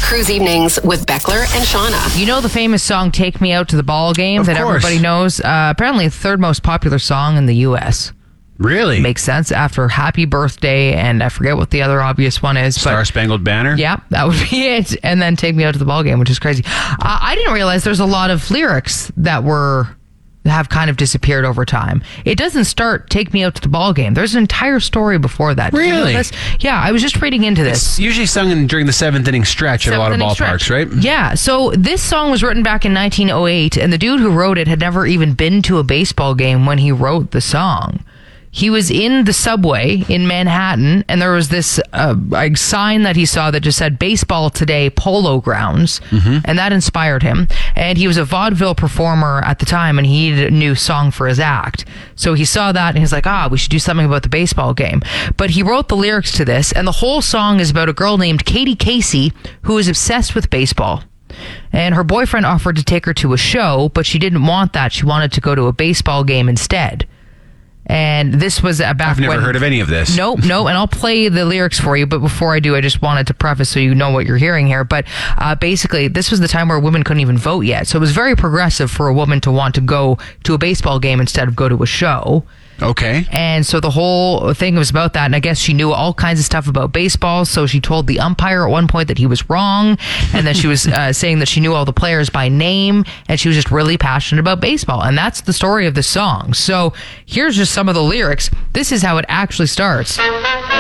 Cruise Evenings with Beckler and Shauna. You know the famous song "Take Me Out to the Ball Game" that everybody knows? Apparently, the third most popular song in the U.S. Really? Makes sense after "Happy Birthday" and I forget what the other obvious one is. Star Spangled Banner? Yeah, that would be it. And then "Take Me Out to the Ball Game," which is crazy. I didn't realize there's a lot of lyrics that have kind of disappeared over time. It doesn't start "Take Me Out to the Ball Game." There's an entire story before that. Really? Did you know this? Yeah, I was just reading into this. It's usually sung during the seventh inning stretch at a lot of ballparks, right? Yeah, so this song was written back in 1908, and the dude who wrote it had never even been to a baseball game when he wrote the song. He was in the subway in Manhattan, and there was this sign that he saw that just said "Baseball Today, Polo Grounds," and that inspired him. And he was a vaudeville performer at the time, and he needed a new song for his act. So he saw that, and he's like, we should do something about the baseball game. But he wrote the lyrics to this, and the whole song is about a girl named Katie Casey who is obsessed with baseball. And her boyfriend offered to take her to a show, but she didn't want that. She wanted to go to a baseball game instead. And this was back when... I've never heard of any of this. Nope. And I'll play the lyrics for you, but before I do, I just wanted to preface so you know what you're hearing here. But basically, this was the time where women couldn't even vote yet. So it was very progressive for a woman to want to go to a baseball game instead of go to a show. Okay. And so the whole thing was about that. And I guess she knew all kinds of stuff about baseball. So she told the umpire at one point that he was wrong. And then she was saying that she knew all the players by name. And she was just really passionate about baseball. And that's the story of the song. So here's just some of the lyrics. This is how it actually starts.